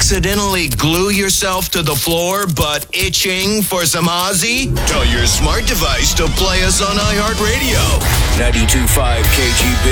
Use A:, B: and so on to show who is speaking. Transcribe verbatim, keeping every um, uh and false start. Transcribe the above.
A: accidentally glue yourself to the floor but itching for some Ozzy? Tell your smart device to play us on iHeartRadio.
B: ninety-two point five K G B.